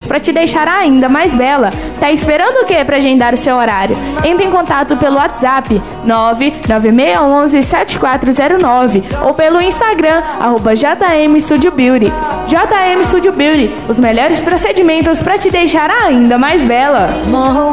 para te deixar ainda mais bela. Tá esperando o quê para agendar o seu horário? Entre em contato pelo WhatsApp 99611-7409 ou pelo Instagram @JM Studio Beauty. JM Studio Beauty, os melhores procedimentos para te deixar ainda mais bela.